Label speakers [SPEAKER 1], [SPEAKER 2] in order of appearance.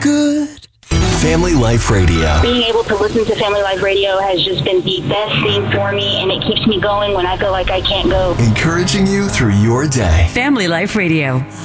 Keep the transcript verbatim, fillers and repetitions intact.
[SPEAKER 1] good. Family Life Radio.
[SPEAKER 2] Being able to listen to Family Life Radio has just been the best thing for me, and it keeps me going when I feel like I can't go.
[SPEAKER 1] Encouraging you through your day.
[SPEAKER 3] Family Life Radio.